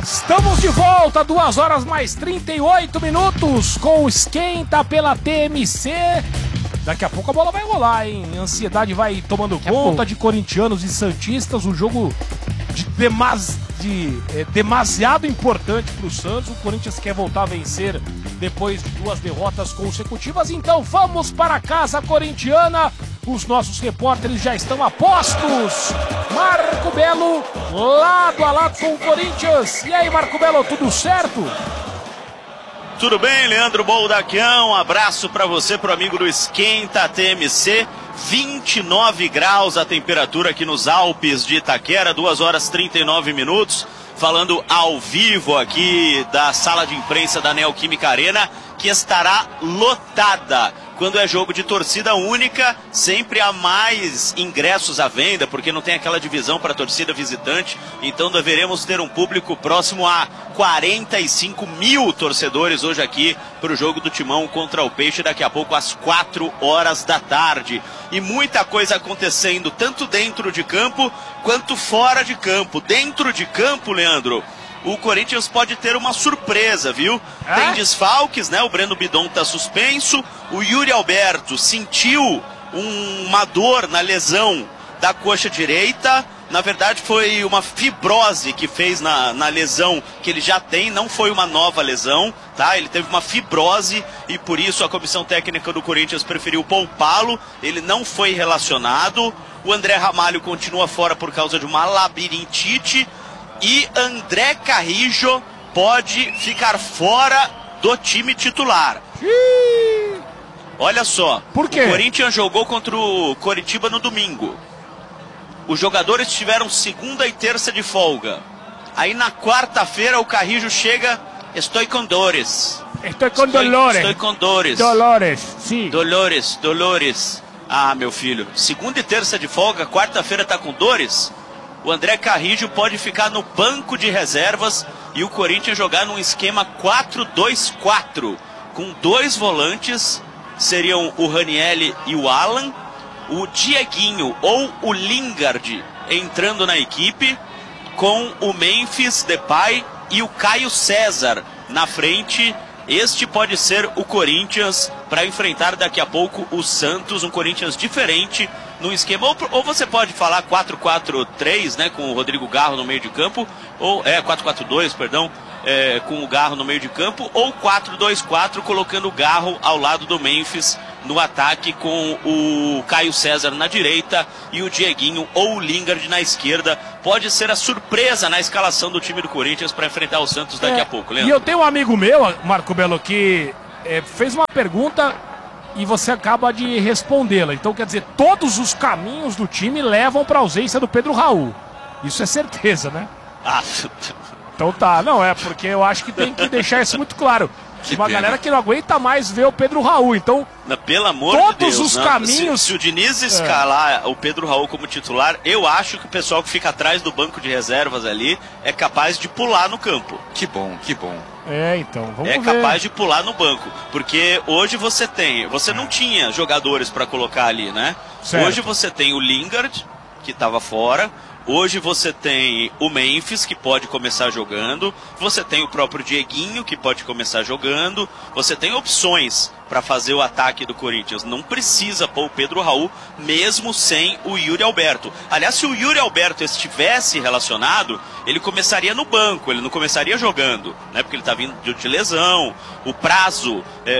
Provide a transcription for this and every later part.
Estamos de volta, 2 horas mais 38 minutos com o Esquenta pela TMC. Daqui a pouco a bola vai rolar, hein? A ansiedade vai tomando conta de corintianos e santistas. Um jogo demasiado importante para o Santos. O Corinthians quer voltar a vencer depois de 2 derrotas consecutivas. Então vamos para casa corintiana. Os nossos repórteres já estão a postos. Marco Belo, lado a lado com o Corinthians. E aí, Marco Belo, tudo certo? Tudo bem, Leandro Boldaquião? Um abraço para você, pro amigo do Esquenta TMC. 29 graus a temperatura aqui nos Alpes de Itaquera, 2 horas 39 minutos. Falando ao vivo aqui da sala de imprensa da Neoquímica Arena, que estará lotada. Quando é jogo de torcida única, sempre há mais ingressos à venda, porque não tem aquela divisão para torcida visitante. Então deveremos ter um público próximo a 45 mil torcedores hoje aqui para o jogo do Timão contra o Peixe, daqui a pouco às 4 horas da tarde. E muita coisa acontecendo, tanto dentro de campo quanto fora de campo. Dentro de campo, Leandro, o Corinthians pode ter uma surpresa, viu? Tem desfalques, né? O Breno Bidon tá suspenso. O Yuri Alberto sentiu uma dor na lesão da coxa direita. Na verdade, foi uma fibrose que fez na lesão que ele já tem. Não foi uma nova lesão, tá? Ele teve uma fibrose e por isso a comissão técnica do Corinthians preferiu poupá-lo. Ele não foi relacionado. O André Ramalho continua fora por causa de uma labirintite. E André Carrijo pode ficar fora do time titular. Olha só, por quê? O Corinthians jogou contra o Coritiba no domingo. Os jogadores tiveram segunda e terça de folga. Aí na quarta-feira o Carrijo chega, estou com dores. Estou com dolores. Estou com dores. Dolores, sim. Dolores. Ah, meu filho, segunda e terça de folga, quarta-feira tá com dores? O André Carrijo pode ficar no banco de reservas e o Corinthians jogar num esquema 4-2-4, com 2 volantes, seriam o Ranielli e o Alan, o Dieguinho ou o Lingard entrando na equipe, com o Memphis Depay e o Caio César na frente. Este pode ser o Corinthians para enfrentar daqui a pouco o Santos, um Corinthians diferente no esquema. Ou você pode falar 4-4-3, né, com o Rodrigo Garro no meio de campo, ou 4-4-2, perdão, com o Garro no meio de campo, ou 4-2-4, colocando o Garro ao lado do Memphis no ataque, com o Caio César na direita e o Dieguinho ou o Lingard na esquerda. Pode ser a surpresa na escalação do time do Corinthians para enfrentar o Santos daqui a pouco, Leandro. E eu tenho um amigo meu, Marco Belo, que fez uma pergunta e você acaba de respondê-la. Então, quer dizer, todos os caminhos do time levam para a ausência do Pedro Raul. Isso é certeza, né? Então tá, não, porque eu acho que tem que deixar isso muito claro. Uma galera que não aguenta mais ver o Pedro Raul, então... Pelo amor de Deus, todos os caminhos... Se o Diniz escalar o Pedro Raul como titular, eu acho que o pessoal que fica atrás do banco de reservas ali é capaz de pular no campo. Que bom. Então, vamos ver. É capaz de pular no banco, porque hoje você não tinha jogadores para colocar ali, né? Certo. Hoje você tem o Lingard, que estava fora. Hoje você tem o Memphis, que pode começar jogando. Você tem o próprio Dieguinho, que pode começar jogando. Você tem opções para fazer o ataque do Corinthians. Não precisa pôr o Pedro Raul, mesmo sem o Yuri Alberto. Aliás, se o Yuri Alberto estivesse relacionado, ele começaria no banco, ele não começaria jogando, né? Porque ele está vindo de lesão. O prazo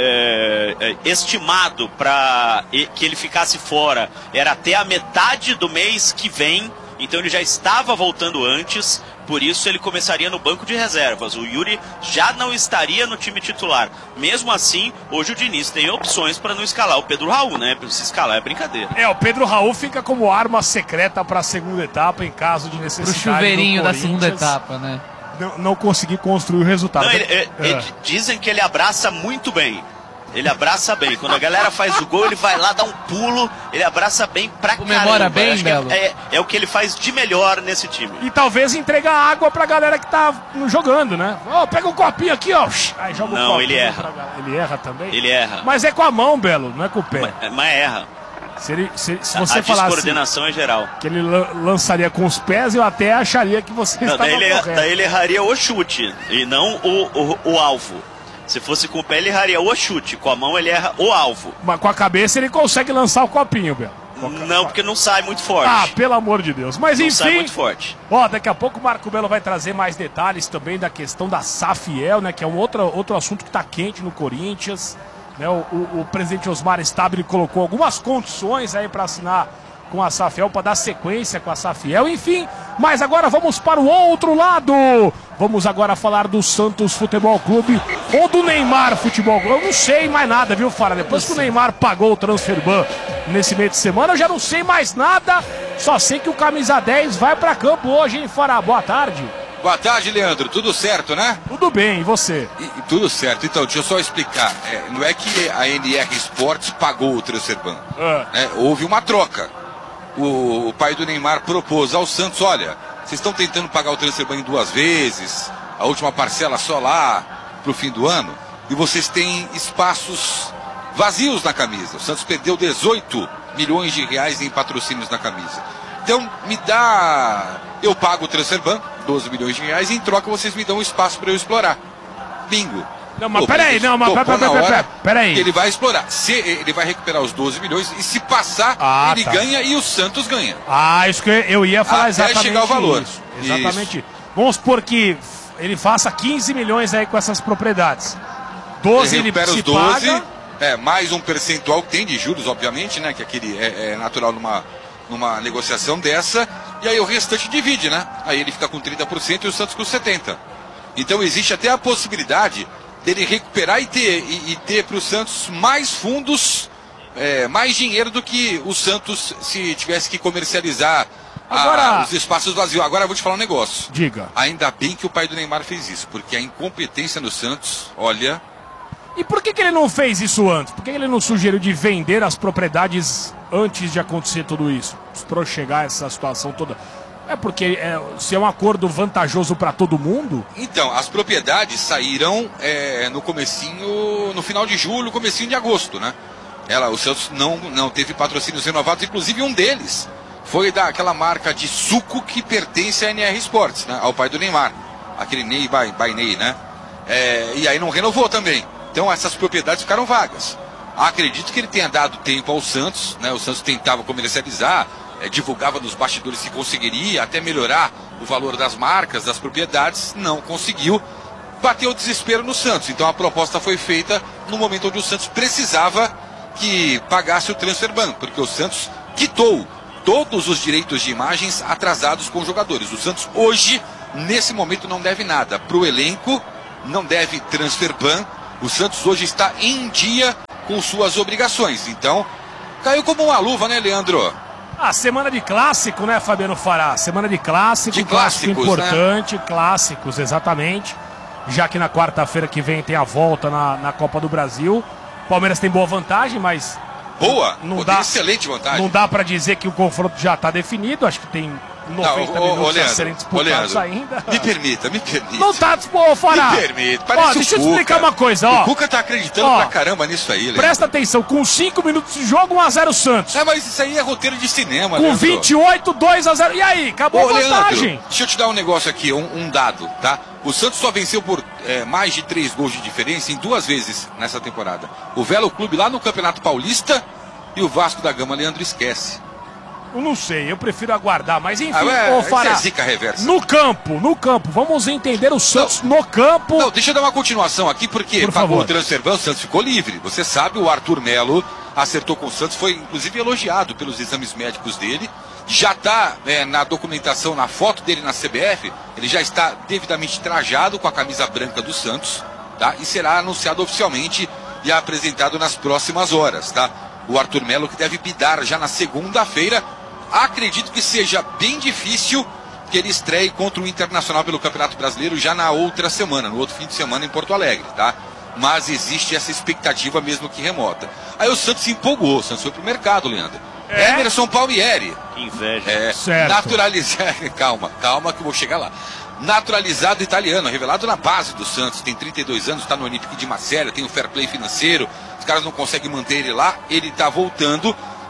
estimado para que ele ficasse fora era até a metade do mês que vem. Então ele já estava voltando antes, por isso ele começaria no banco de reservas. O Yuri já não estaria no time titular. Mesmo assim, hoje o Diniz tem opções para não escalar o Pedro Raul, né? Se escalar é brincadeira. O Pedro Raul fica como arma secreta para a segunda etapa em caso de necessidade. Pro chuveirinho da segunda etapa, né? Não conseguir construir o resultado. Dizem que ele abraça muito bem. Ele abraça bem. Quando a galera faz o gol, ele vai lá, dá um pulo. Ele abraça bem pra caramba. Comemora bem, Belo? É o que ele faz de melhor nesse time. E talvez entregar água pra galera que tá jogando, né? Pega um copinho aqui, ó. Aí joga um copinho. Não, ele erra. Ele erra também? Ele erra. Mas é com a mão, Belo, não é com o pé. Mas erra. Se você a falasse descoordenação é geral. que ele lançaria com os pés, eu até acharia que você estava correto. Daí ele erraria o chute e não o alvo. Se fosse com o pé, ele erraria o chute. Com a mão, ele erra o alvo. Mas com a cabeça, ele consegue lançar o copinho, Belo. Não, porque não sai muito forte. Ah, pelo amor de Deus. Mas não enfim, sai muito forte. Ó, daqui a pouco o Marco Belo vai trazer mais detalhes também da questão da Safiel, né? Que é um outro assunto que está quente no Corinthians. Né, o presidente Osmar Stabile colocou algumas condições aí para assinar com a Safiel, para dar sequência com a Safiel, enfim. Mas agora vamos para o outro lado. Vamos agora falar do Santos Futebol Clube ou do Neymar Futebol Clube. Eu não sei mais nada, viu, Fara? Depois que o Neymar pagou o transfer ban nesse meio de semana, eu já não sei mais nada. Só sei que o camisa 10 vai para campo hoje, hein, Fara? Boa tarde. Boa tarde, Leandro. Tudo certo, né? Tudo bem, e você? Tudo certo. Então, deixa eu só explicar. Não é que a NR Sports pagou o transfer ban. Né? Houve uma troca. O pai do Neymar propôs ao Santos, olha, vocês estão tentando pagar o transfer ban em 2 vezes, a última parcela só lá pro fim do ano, e vocês têm espaços vazios na camisa. O Santos perdeu 18 milhões de reais em patrocínios na camisa. Então, eu pago o transfer ban, 12 milhões de reais, e em troca vocês me dão um espaço para eu explorar. Bingo. Não, mas peraí, peraí. Ele vai explorar. Ele vai recuperar os 12 milhões e se passar, ele ganha e o Santos ganha. Isso que eu ia falar. Até exatamente chegar ao valor. Isso. Exatamente. Isso. Vamos supor que ele faça 15 milhões aí com essas propriedades. 12 ele recupera os 12, paga. Mais um percentual que tem de juros, obviamente, né? Que aquele é natural numa negociação dessa. E aí o restante divide, né? Aí ele fica com 30% e o Santos com 70%. Então existe até a possibilidade dele recuperar e ter para o Santos mais fundos, mais dinheiro do que o Santos se tivesse que comercializar os espaços vazios. Agora eu vou te falar um negócio. Diga. Ainda bem que o pai do Neymar fez isso, porque a incompetência no Santos, olha... E por que ele não fez isso antes? Por que ele não sugeriu de vender as propriedades antes de acontecer tudo isso? Para chegar a essa situação toda... Porque se é um acordo vantajoso para todo mundo... Então, as propriedades saíram no final de julho, comecinho de agosto, né? O Santos não teve patrocínios renovados, inclusive um deles foi daquela marca de suco que pertence à NR Sports, né? Ao pai do Neymar, aquele Ney by Ney, né? E aí não renovou também. Então essas propriedades ficaram vagas. Acredito que ele tenha dado tempo ao Santos, né? O Santos tentava comercializar, divulgava nos bastidores que conseguiria até melhorar o valor das marcas, das propriedades, não conseguiu, bateu o desespero no Santos. Então a proposta foi feita no momento onde o Santos precisava que pagasse o transfer ban, porque o Santos quitou todos os direitos de imagens atrasados com os jogadores. O Santos hoje, nesse momento, não deve nada para o elenco, não deve transfer ban. O Santos hoje está em dia com suas obrigações. Então, caiu como uma luva, né, Leandro? Semana de clássico, né, Fabiano Fará? Semana de clássico, clássico importante, né? Clássicos, exatamente. Já que na quarta-feira que vem tem a volta na Copa do Brasil. O Palmeiras tem boa vantagem, mas... Excelente vantagem. Não dá para dizer que o confronto já está definido. Acho que tem 90 minutos a serem disputados ainda. Me permita. Não tá disposto, Fará. Me permita. Parece deixa eu te explicar uma coisa, O Cuca tá acreditando pra caramba nisso aí, Leandro. Presta atenção, com 5 minutos de jogo, 1-0 Santos. Mas isso aí é roteiro de cinema, com Leandro. 28, 2-0. E aí, acabou a vantagem. Leandro, deixa eu te dar um negócio aqui, um dado, tá? O Santos só venceu por mais de 3 gols de diferença em 2 vezes nessa temporada. O Velo Clube lá no Campeonato Paulista e o Vasco da Gama, Leandro, esquece. Eu não sei, eu prefiro aguardar, mas enfim, Fará, zica reversa. No campo, vamos entender o Santos no campo. Não, deixa eu dar uma continuação aqui, porque pagou o transfer ban, o Santos ficou livre. Você sabe, o Arthur Melo acertou com o Santos, foi inclusive elogiado pelos exames médicos dele. Já está na documentação, na foto dele na CBF, ele já está devidamente trajado com a camisa branca do Santos, tá? E será anunciado oficialmente e apresentado nas próximas horas, tá? O Arthur Melo que deve bidar já na segunda-feira. Acredito que seja bem difícil que ele estreie contra o Internacional pelo Campeonato Brasileiro já na outra semana, no outro fim de semana em Porto Alegre, tá? Mas existe essa expectativa mesmo que remota. Aí o Santos se empolgou, o Santos foi pro mercado, Leandro. Emerson Palmieri. Que inveja. Certo. Naturalizado. Calma que eu vou chegar lá. Naturalizado italiano, revelado na base do Santos, tem 32 anos, está no Olympique de Marselha, tem o fair play financeiro, os caras não conseguem manter ele lá, ele está voltando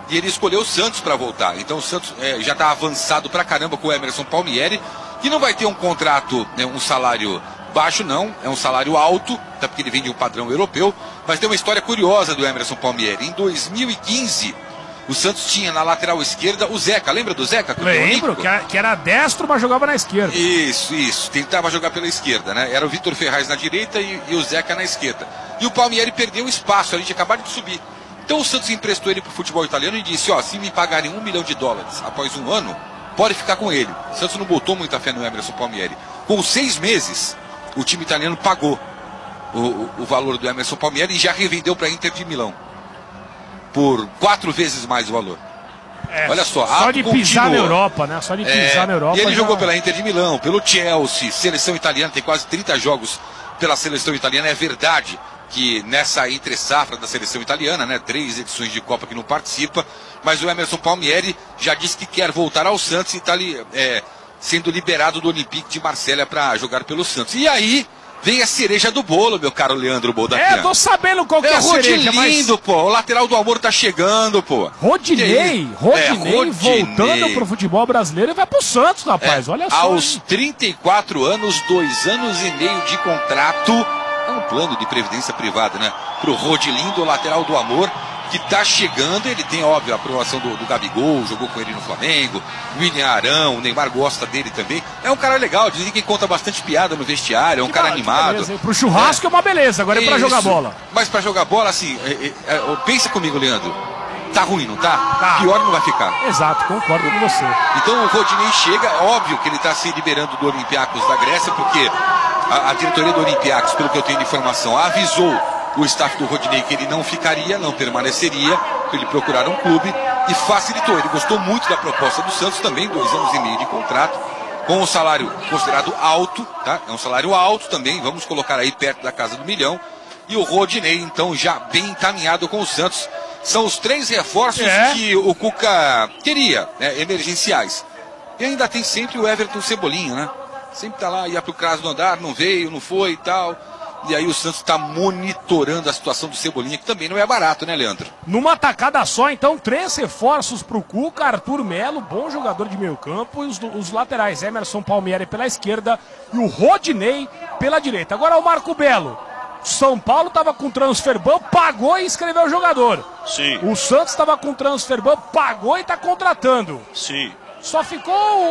e ele escolheu o Santos para voltar. Então o Santos já está avançado pra caramba com o Emerson Palmieri, que não vai ter um contrato, um salário baixo não, é um salário alto, até porque ele vem de um padrão europeu, mas tem uma história curiosa do Emerson Palmieri. Em 2015, o Santos tinha na lateral esquerda o Zeca, lembra do Zeca? Lembro, que era destro, mas jogava na esquerda. Isso, tentava jogar pela esquerda, né? Era o Vitor Ferraz na direita e o Zeca na esquerda. E o Palmieri perdeu espaço, ali tinha acabado de subir. Então o Santos emprestou ele para o futebol italiano e disse, se me pagarem $1 milhão após um ano, pode ficar com ele. O Santos não botou muita fé no Emerson Palmieri. Com 6 meses, o time italiano pagou o valor do Emerson Palmieri e já revendeu para a Inter de Milão. Por 4 vezes mais o valor. Olha só de pisar na Europa, né? Só de pisar na Europa. E ele jogou pela Inter de Milão, pelo Chelsea, seleção italiana, tem quase 30 jogos pela seleção italiana. É verdade que nessa entre-safra da seleção italiana, né, 3 edições de Copa que não participa, mas o Emerson Palmieri já disse que quer voltar ao Santos e está sendo liberado do Olympique de Marselha para jogar pelo Santos. E aí vem a cereja do bolo, meu caro Leandro Boldaquian. Tô sabendo qual que é a cereja, mas... pô, o lateral do amor tá chegando, pô. Rodinei voltando pro futebol brasileiro e vai pro Santos, rapaz, olha só. Aos 34 anos, 2 anos e meio de contrato, é um plano de previdência privada, né? Pro Rodilindo, lateral do amor, que tá chegando. Ele tem, óbvio, a aprovação do Gabigol, jogou com ele no Flamengo, William Arão, o Neymar gosta dele também. É um cara legal, dizem que conta bastante piada no vestiário, é um cara animado. Pro churrasco é uma beleza, agora é pra jogar bola. Mas pra jogar bola, assim, pensa comigo, Leandro. Tá ruim, não tá? Pior não vai ficar. Exato, concordo com você. Então o Rodinei chega, óbvio que ele tá se liberando do Olympiacos da Grécia, porque a diretoria do Olympiacos, pelo que eu tenho de informação, avisou o staff do Rodinei que ele não ficaria, não permaneceria, para ele procurar um clube, e facilitou. Ele gostou muito da proposta do Santos também, 2 anos e meio de contrato, com um salário considerado alto, tá? É um salário alto também, vamos colocar aí perto da casa do $1 milhão. E o Rodinei, então, já bem encaminhado com o Santos. São os 3 reforços que o Cuca queria, né, emergenciais. E ainda tem sempre o Everton Cebolinha, né? Sempre tá lá, ia pro Krasnodar, não veio, não foi e tal. E aí o Santos está monitorando a situação do Cebolinha, que também não é barato, né, Leandro? Numa tacada só, então, 3 reforços pro Cuca, Arthur Melo, bom jogador de meio campo, e os laterais, Emerson Palmieri pela esquerda e o Rodinei pela direita. Agora o Marco Belo. São Paulo estava com transfer ban, pagou e inscreveu o jogador. Sim. O Santos estava com transfer ban, pagou e está contratando. Sim. Só ficou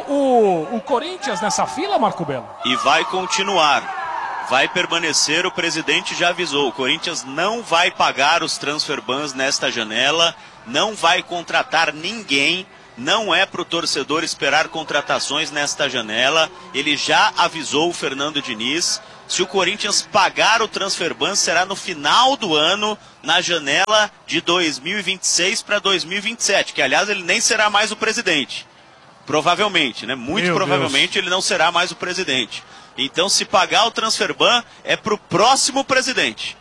o Corinthians nessa fila, Marco Belo? E vai continuar. Vai permanecer, o presidente já avisou. O Corinthians não vai pagar os transfer bans nesta janela, não vai contratar ninguém. Não é para o torcedor esperar contratações nesta janela. Ele já avisou o Fernando Diniz. Se o Corinthians pagar o transfer ban, será no final do ano, na janela de 2026 para 2027, que aliás ele nem será mais o presidente. Provavelmente, né? Muito provavelmente ele não será mais o presidente. Então, se pagar o transfer ban, é para o próximo presidente.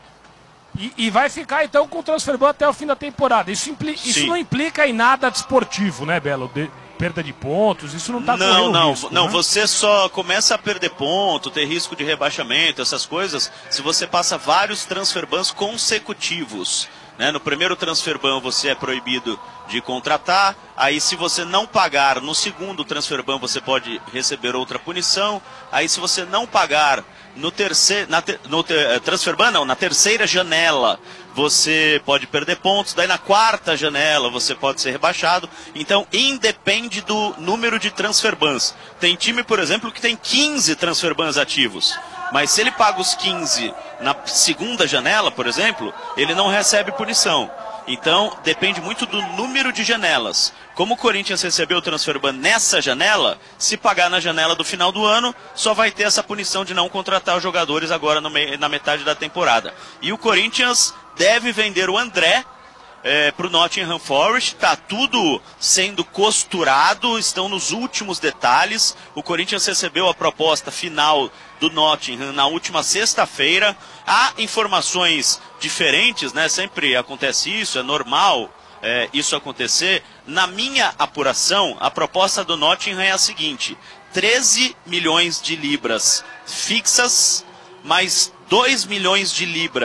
E vai ficar então com o transfer ban até o fim da temporada. Isso não implica em nada desportivo, né, Belo? Perda de pontos, isso não está correndo risco, não, né? Você só começa a perder ponto, ter risco de rebaixamento, essas coisas, se você passa vários transfer bans consecutivos, né? No primeiro transfer ban você é proibido de contratar, aí se você não pagar no segundo transfer ban você pode receber outra punição, aí se você não pagar no terceiro, transfer ban não, na terceira janela você pode perder pontos, daí na quarta janela você pode ser rebaixado. Então independe do número de transfer bans. Tem time, por exemplo, que tem 15 transfer bans ativos, mas se ele paga os 15 na segunda janela, por exemplo, ele não recebe punição. Então depende muito do número de janelas. Como o Corinthians recebeu o transfer ban nessa janela, se pagar na janela do final do ano, só vai ter essa punição de não contratar os jogadores agora na metade da temporada. E o Corinthians deve vender o André para o Nottingham Forest. Está tudo sendo costurado, estão nos últimos detalhes. O Corinthians recebeu a proposta final do Nottingham na última sexta-feira. Há informações diferentes, né? Sempre acontece isso, é normal isso acontecer. Na minha apuração, a proposta do Nottingham é a seguinte: 13 milhões de libras fixas, mais 2 milhões de libras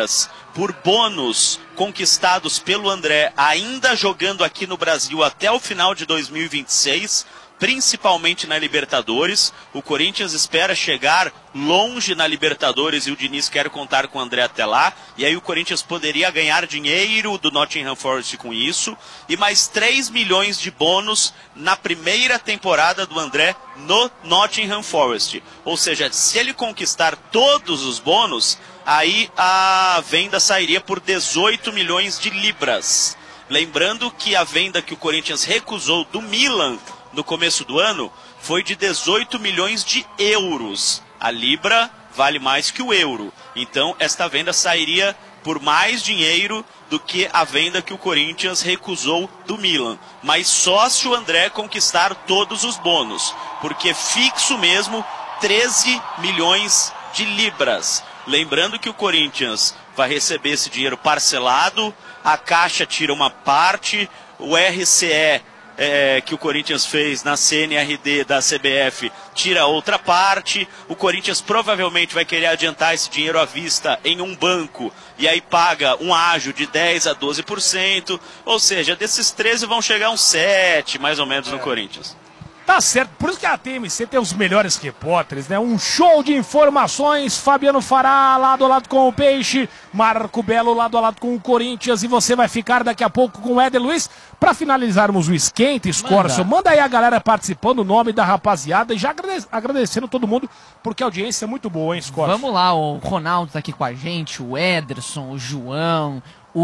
por bônus conquistados pelo André, ainda jogando aqui no Brasil até o final de 2026, principalmente na Libertadores. O Corinthians espera chegar longe na Libertadores e o Diniz quer contar com o André até lá. E aí o Corinthians poderia ganhar dinheiro do Nottingham Forest com isso. E mais 3 milhões de bônus na primeira temporada do André no Nottingham Forest. Ou seja, se ele conquistar todos os bônus, aí a venda sairia por 18 milhões de libras. Lembrando que a venda que o Corinthians recusou do Milan no começo do ano foi de 18 milhões de euros. A libra vale mais que o euro. Então esta venda sairia por mais dinheiro do que a venda que o Corinthians recusou do Milan. Mas só se o André conquistar todos os bônus. Porque fixo mesmo 13 milhões de libras. Lembrando que o Corinthians vai receber esse dinheiro parcelado, a Caixa tira uma parte, o RCE que o Corinthians fez na CNRD da CBF tira outra parte, o Corinthians provavelmente vai querer adiantar esse dinheiro à vista em um banco e aí paga um ágio de 10% a 12%, ou seja, desses 13 vão chegar uns 7 mais ou menos no Corinthians. Tá certo, por isso que a TMC tem os melhores repórteres, né? Um show de informações, Fabiano Fará lado a lado com o Peixe, Marco Belo lado a lado com o Corinthians, e você vai ficar daqui a pouco com o Éder Luiz. Pra finalizarmos o Esquenta, Escórcio, manda aí a galera participando, o nome da rapaziada, e já agradecendo todo mundo, porque a audiência é muito boa, hein, Escórcio? Vamos lá, o Ronaldo tá aqui com a gente, o Ederson, o João,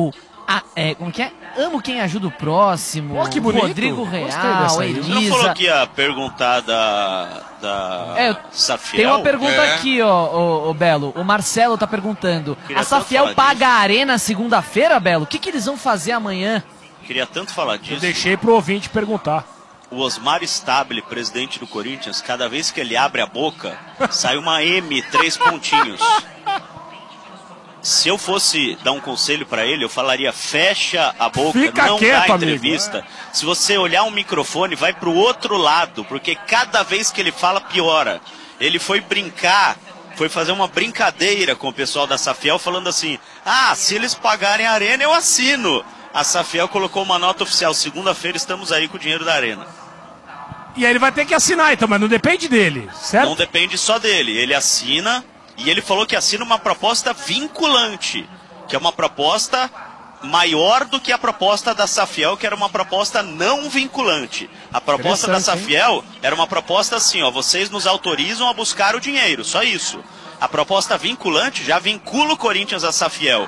como que é? Amo quem ajuda o próximo. Oh, que bonito. Rodrigo Real, Elisa. Você não falou que ia perguntar da Safiel? Tem uma pergunta aqui, ó, Belo. O Marcelo tá perguntando. A Safiel paga a arena segunda-feira, Belo? O que eles vão fazer amanhã? Queria tanto falar disso. Eu deixei pro ouvinte perguntar. O Osmar Stabile, presidente do Corinthians, cada vez que ele abre a boca, sai uma M, 3 pontinhos. Se eu fosse dar um conselho para ele, eu falaria: fecha a boca, não dá entrevista. Amigo. Se você olhar um microfone, vai pro outro lado, porque cada vez que ele fala, piora. Ele foi brincar, foi fazer uma brincadeira com o pessoal da Safiel, falando assim: se eles pagarem a arena, eu assino. A Safiel colocou uma nota oficial: segunda-feira estamos aí com o dinheiro da arena. E aí ele vai ter que assinar, então, mas não depende dele, certo? Não depende só dele, ele assina. E ele falou que assina uma proposta vinculante, que é uma proposta maior do que a proposta da Safiel, que era uma proposta não vinculante. A proposta da Safiel era uma proposta assim, vocês nos autorizam a buscar o dinheiro, só isso. A proposta vinculante já vincula o Corinthians à Safiel.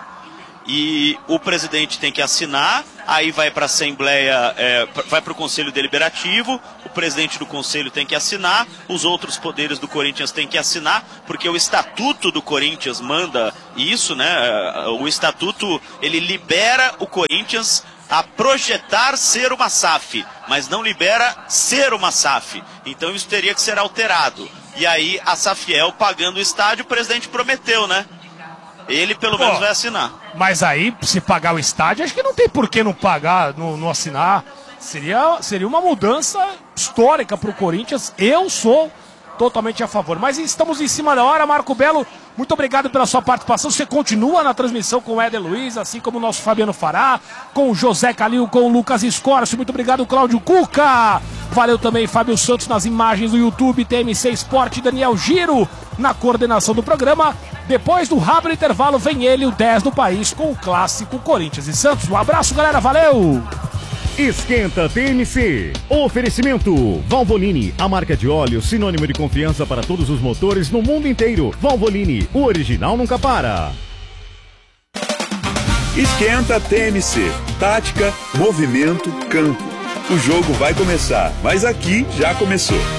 E o presidente tem que assinar, aí vai para a Assembleia, vai para o Conselho Deliberativo, o presidente do Conselho tem que assinar, os outros poderes do Corinthians têm que assinar, porque o Estatuto do Corinthians manda isso, né? O Estatuto, ele libera o Corinthians a projetar ser uma SAF, mas não libera ser uma SAF. Então isso teria que ser alterado. E aí a Safiel pagando o estádio, o presidente prometeu, né? Ele pelo menos vai assinar. Mas aí, se pagar o estádio, acho que não tem por que não pagar, não assinar. Seria uma mudança histórica para o Corinthians. Eu sou totalmente a favor. Mas estamos em cima da hora, Marco Belo. Muito obrigado pela sua participação. Você continua na transmissão com o Éder Luiz, assim como o nosso Fabiano Fará, com o José Calil, com o Lucas Escórcio. Muito obrigado, Cláudio Cuca. Valeu também, Fábio Santos, nas imagens do YouTube, TMC Esporte, Daniel Giro na coordenação do programa. Depois do rápido intervalo, vem ele, o 10 do país, com o clássico Corinthians e Santos. Um abraço, galera. Valeu! Esquenta TMC. Oferecimento Valvoline, a marca de óleo sinônimo de confiança para todos os motores no mundo inteiro. Valvoline, o original nunca para. Esquenta TMC. Tática, movimento, campo. O jogo vai começar, mas aqui já começou.